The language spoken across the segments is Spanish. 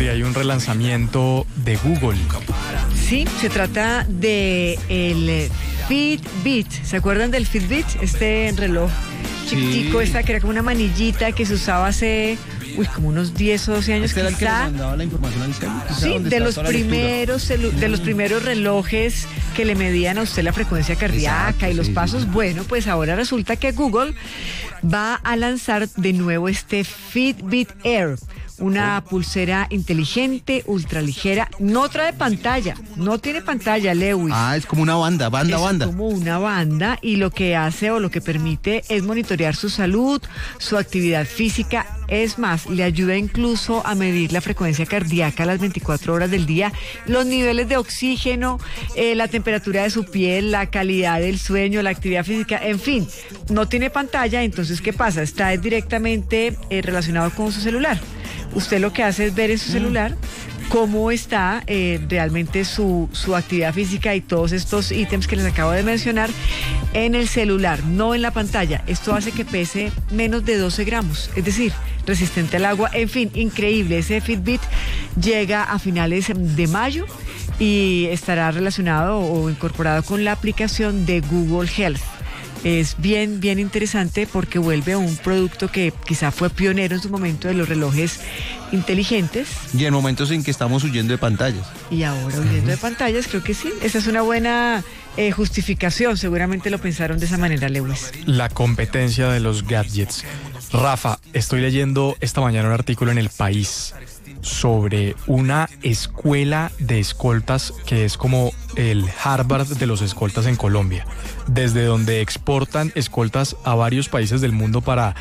Adri, hay un relanzamiento de Google. Sí, se trata de el Fitbit. ¿Se acuerdan del Fitbit? Este reloj chiquitico, esta que era como una manillita que se usaba hace como unos 10 o 12 años ¿Este era el que le quizá. mandaba la información al celu? Sí, de los primeros relojes que le medían a usted la frecuencia cardíaca. Exacto, y los pasos. Sí. Bueno, pues ahora resulta que Google va a lanzar de nuevo este Fitbit Air. Una pulsera inteligente, ultraligera, no trae pantalla, no tiene pantalla, Lewis. Es como una banda. Es como una banda, y lo que hace o lo que permite es monitorear su salud, su actividad física. Es más, le ayuda incluso a medir la frecuencia cardíaca a las 24 horas del día, los niveles de oxígeno, la temperatura de su piel, la calidad del sueño, la actividad física, en fin. No tiene pantalla, entonces ¿qué pasa? Está directamente relacionado con su celular. Usted lo que hace es ver en su celular cómo está realmente su actividad física y todos estos ítems que les acabo de mencionar en el celular, no en la pantalla. Esto hace que pese menos de 12 gramos, es decir, resistente al agua. En fin, increíble. Ese Fitbit llega a finales de mayo y estará relacionado o incorporado con la aplicación de Google Health. Es bien interesante porque vuelve a un producto que quizá fue pionero en su momento de los relojes inteligentes. Y en momentos en que estamos huyendo de pantallas. Y ahora huyendo de pantallas, creo que sí. Esa es una buena justificación. Seguramente lo pensaron de esa manera, Lewis. La competencia de los gadgets. Rafa, estoy leyendo esta mañana un artículo en El País sobre una escuela de escoltas que es como el Harvard de los escoltas en Colombia, desde donde exportan escoltas a varios países del mundo para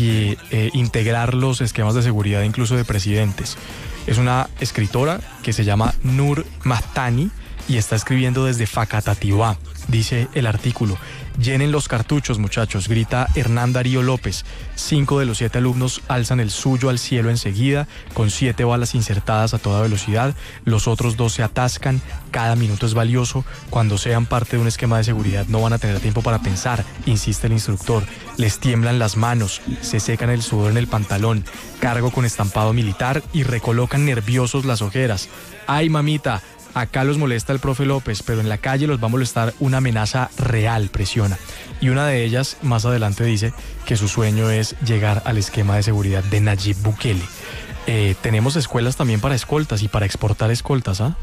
integrar los esquemas de seguridad incluso de presidentes. Es una escritora que se llama Nur Mahtani y está escribiendo desde Facatativá. Dice el artículo: llenen los cartuchos, muchachos, grita Hernán Darío López. 5 de los 7 alumnos alzan el suyo al cielo enseguida, con 7 balas insertadas a toda velocidad. Los otros 2 se atascan. Cada minuto es valioso. Cuando sean parte de un esquema de seguridad no van a tener tiempo para pensar, insiste el instructor. Les tiemblan las manos, se secan el sudor en el pantalón, cargo con estampado militar y recolocan nerviosos las ojeras. ¡Ay, mamita! Acá los molesta el profe López, pero en la calle los va a molestar una amenaza real, presiona. Y una de ellas, más adelante, dice que su sueño es llegar al esquema de seguridad de Nayib Bukele. Tenemos escuelas también para escoltas y para exportar escoltas, ¿ah?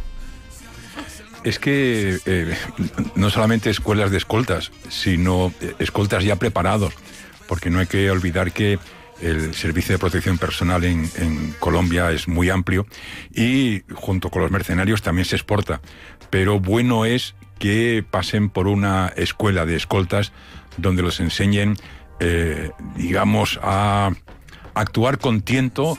Es que no solamente escuelas de escoltas, sino escoltas ya preparados, porque no hay que olvidar que el servicio de protección personal en Colombia es muy amplio y junto con los mercenarios también se exporta. Pero bueno es que pasen por una escuela de escoltas donde los enseñen, digamos, a actuar con tiento,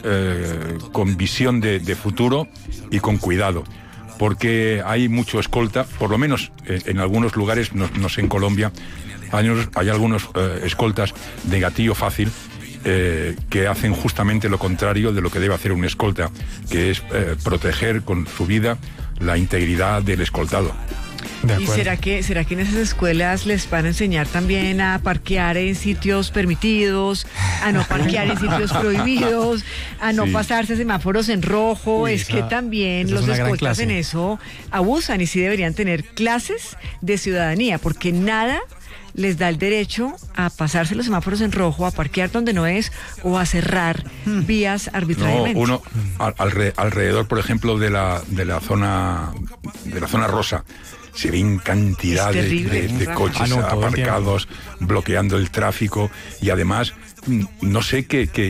con visión de futuro y con cuidado. Porque hay mucho escolta, por lo menos en algunos lugares, no sé en Colombia, hay algunos escoltas de gatillo fácil, que hacen justamente lo contrario de lo que debe hacer un escolta, que es proteger con su vida la integridad del escoltado. ¿Y será que en esas escuelas les van a enseñar también a parquear en sitios permitidos, a no parquear en sitios prohibidos, a no pasarse semáforos en rojo? Es que también los escoltas en eso abusan y sí deberían tener clases de ciudadanía, porque nada les da el derecho a pasarse los semáforos en rojo, a parquear donde no es o a cerrar vías arbitrariamente. No, alrededor, por ejemplo, de la zona rosa, se ven cantidad de coches aparcados, bloqueando el tráfico, y además no sé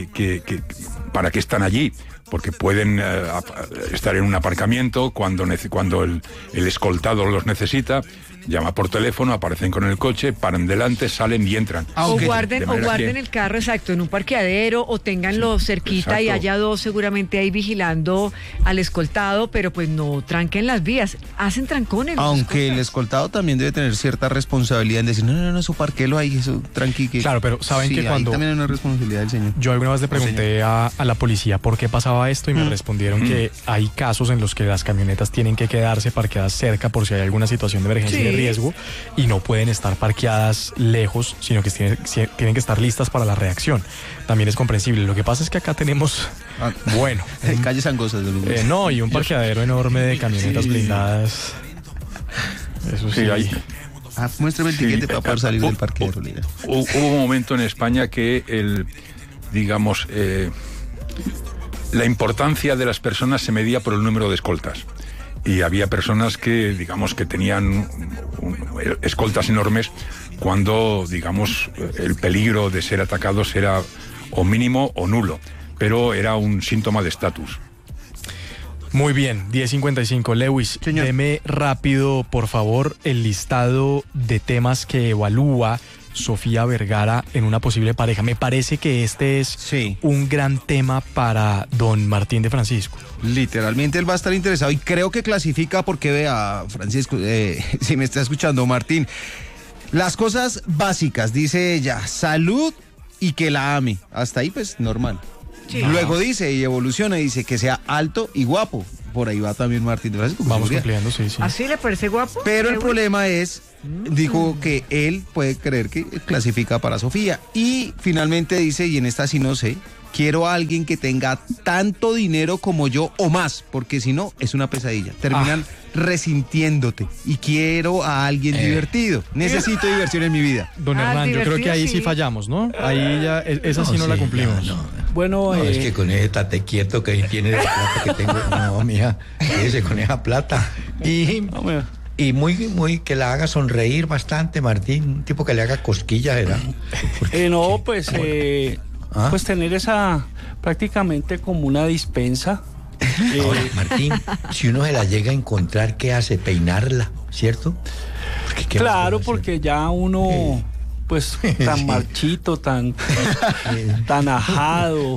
para qué están allí. Porque pueden estar en un aparcamiento cuando el escoltado los necesita, llama por teléfono, aparecen con el coche, paran delante, salen y entran. O guarden el carro, exacto, en un parqueadero, o ténganlo cerquita, exacto, y haya 2 seguramente ahí vigilando al escoltado, pero pues no tranquen las vías, hacen trancones. Aunque el escoltado también debe tener cierta responsabilidad en decir, no, eso parquelo ahí, eso tranqui. Claro, pero saben que cuando... también hay una responsabilidad del señor. Yo alguna vez le pregunté a la policía por qué pasaba esto y me respondieron que hay casos en los que las camionetas tienen que quedarse parqueadas cerca por si hay alguna situación de emergencia. riesgo y no pueden estar parqueadas lejos, sino que tienen que estar listas para la reacción. También es comprensible. Lo que pasa es que acá tenemos, bueno, calles angostas. no, y un parqueadero enorme de camionetas blindadas. Eso sí. Muéstrame el tiquete para poder salir del parqueadero. Hubo un momento en España que la importancia de las personas se medía por el número de escoltas. Y había personas que tenían escoltas enormes cuando, el peligro de ser atacados era o mínimo o nulo, pero era un síntoma de estatus. Muy bien, 10:55. Lewis, deme rápido, por favor, el listado de temas que evalúa Sofía Vergara en una posible pareja. Me parece que este es un gran tema para don Martín de Francisco. Literalmente él va a estar interesado y creo que clasifica porque vea, Francisco, si me está escuchando, Martín, las cosas básicas, dice ella, salud y que la ame. Hasta ahí pues normal. Sí. Luego dice y evoluciona y dice que sea alto y guapo. Por ahí va también Martín de Francisco. Vamos cumpliendo, sí. ¿Así le parece guapo? Pero el problema es, dijo que él puede creer que clasifica para Sofía. Y finalmente dice, y en esta sí no sé, quiero a alguien que tenga tanto dinero como yo o más, porque si no, es una pesadilla. Terminan resintiéndote. Y quiero a alguien divertido. Necesito diversión en mi vida. Don Hernán, yo creo que ahí sí fallamos, ¿no? Ahí ya, esa sí no la cumplimos. Bueno, es que con ese tate quieto que tiene de plata que tengo, no, mija, quédese con esa plata. Y muy que la haga sonreír bastante, Martín, un tipo que le haga cosquillas, ¿verdad? Pues tener esa prácticamente como una dispensa. Ahora, Martín, si uno se la llega a encontrar, ¿qué hace? Peinarla, ¿cierto? Claro, porque ya uno... pues tan marchito, tan ajado.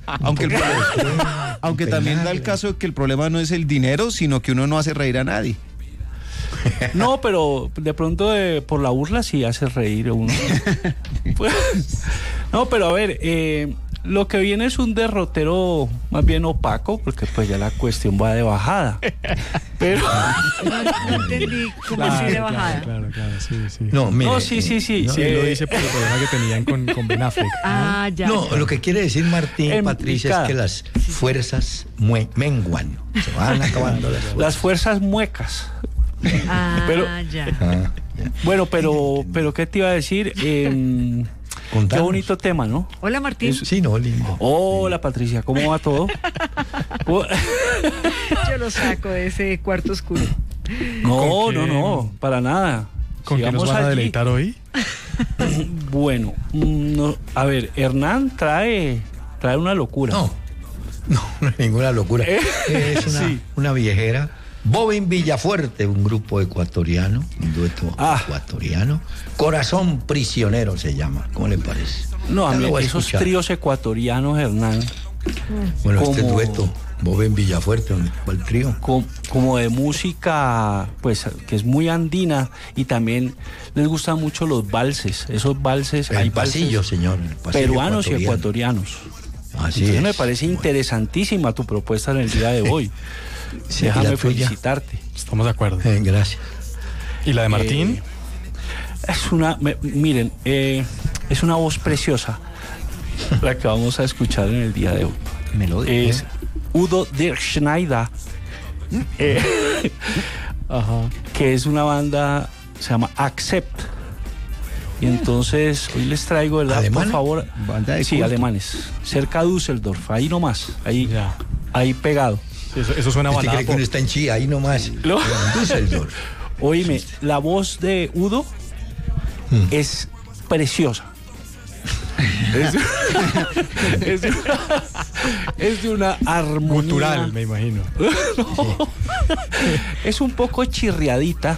Aunque también da el caso de que el problema no es el dinero, sino que uno no hace reír a nadie. No, pero de pronto por la burla sí hace reír a uno. Pues, no, pero a ver, lo que viene es un derrotero más bien opaco, porque pues ya la cuestión va de bajada. Pero no entendí cómo así de bajada. Claro, sí. No, sí. Sí, lo dice por el problema que tenían con Ben Affleck. Ya. No, lo que quiere decir Martín, Patricia, es que las fuerzas menguan. Se van acabando las fuerzas. Las fuerzas muecas. Ya. Bueno, pero ¿qué te iba a decir? Qué bonito tema, ¿no? Hola, Martín. Sí, no, lindo. Hola, Patricia, ¿cómo va todo? Yo lo saco de ese cuarto oscuro. No, para nada. ¿Con qué nos van a deleitar hoy? Bueno, a ver, Hernán trae una locura. No es ninguna locura. Es una viejera. Bobin Villafuerte, un grupo ecuatoriano, un dueto ecuatoriano. Corazón Prisionero se llama, ¿cómo le parece? No, a mí esos tríos ecuatorianos, Hernán. Bueno, este dueto, Bobin Villafuerte, ¿dónde va el trío? Como de música, pues, que es muy andina, y también les gustan mucho los valses. Esos valses, hay pasillo, valses, señor, el pasillo peruanos y ecuatorianos. Así Entonces es. me parece interesantísima tu propuesta en el día de hoy. Sí, déjame felicitarte. Estamos de acuerdo. Gracias. ¿Y la de Martín? Miren, es una voz preciosa la que vamos a escuchar en el día de hoy. Es Udo der Schneider, que es una banda, se llama Accept. Y entonces hoy les traigo, ¿verdad? ¿Alemana? Por favor. Sí, alemanes. Cerca de Düsseldorf, ahí nomás, ahí pegado. Eso suena balada. ¿Usted cree que uno está en Chía, ahí nomás? No. Düsseldorf. Oíme, la voz de Udo es preciosa. Es de una armonía cultural, me imagino. No, es un poco chirriadita.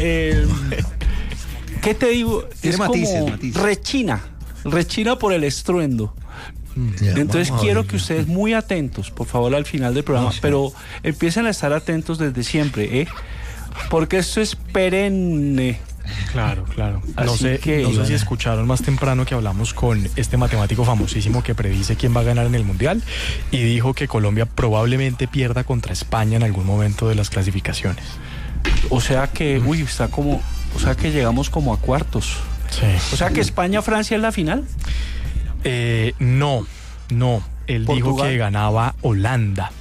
¿Qué te digo? Tiene matices. Rechina por el estruendo. Entonces quiero que ustedes muy atentos, por favor, al final del programa, pero empiecen a estar atentos desde siempre, porque esto es perenne. Claro. No sé si escucharon más temprano que hablamos con este matemático famosísimo que predice quién va a ganar en el Mundial y dijo que Colombia probablemente pierda contra España en algún momento de las clasificaciones. O sea que, está como O sea que llegamos como a cuartos. Sí. O sea que España-Francia es la final. No. Él dijo Portugal. que ganaba Holanda.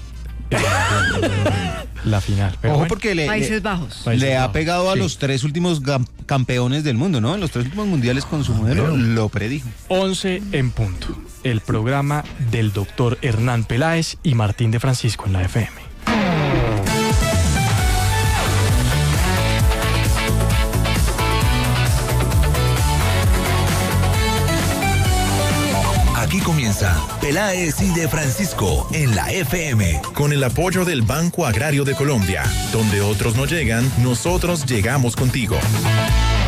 La final. Pero Ojo, bueno, porque Países Bajos. Países le ha Bajos. pegado a Sí. los 3 últimos campeones del mundo, ¿no? En los 3 últimos mundiales con su modelo lo predijo. 11 en punto. El programa del doctor Hernán Peláez y Martín de Francisco en la FM. Aquí comienza Peláez y de Francisco en la FM. Con el apoyo del Banco Agrario de Colombia, donde otros no llegan, nosotros llegamos contigo.